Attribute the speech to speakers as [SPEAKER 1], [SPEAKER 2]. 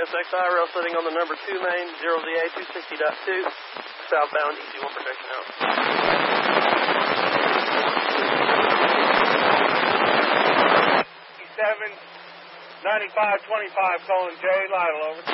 [SPEAKER 1] WSXI, rail setting on the number 2 main, 0ZA 260.2, southbound, EC1 projection out.
[SPEAKER 2] E7, 9525, calling Jay, Lytle, over.